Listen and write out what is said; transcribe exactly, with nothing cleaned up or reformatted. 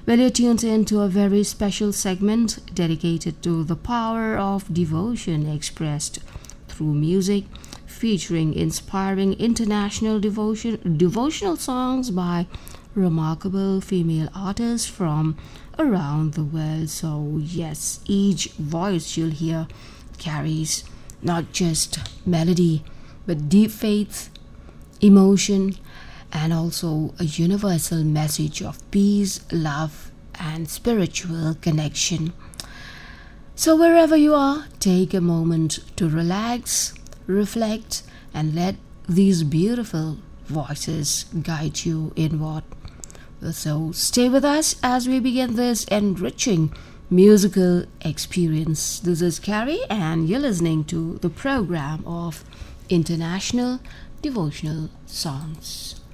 Well, you're tuned in to a very special segment dedicated to the power of devotion expressed through music, featuring inspiring international devotion devotional songs by remarkable female artists from around the world. So, yes, each voice you'll hear carries not just melody but deep faith, emotion, and also a universal message of peace, love, and spiritual connection. So, wherever you are, take a moment to relax, reflect, and let these beautiful voices guide you inward. So, stay with us as we begin this enriching musical experience. This is Carrie, and you're listening to the program of International Devotional Songs.